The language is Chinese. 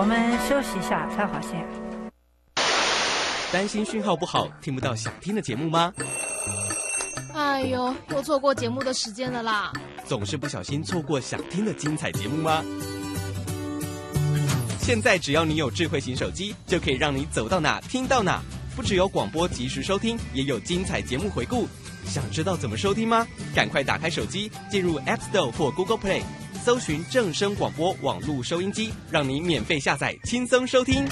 我们休息一下才好些。 担心讯号不好，听不到想听的节目吗？ 哎呦，又错过节目的时间了啦！ 总是不小心错过想听的精彩节目吗？现在只要你有智慧型手机，就可以让你走到哪听到哪。不只有广播及时收听，也有精彩节目回顾。想知道怎么收听吗？赶快打开手机，进入 App Store 或 Google Play，搜寻正声广播网络收音机，让你免费下载，轻松收听。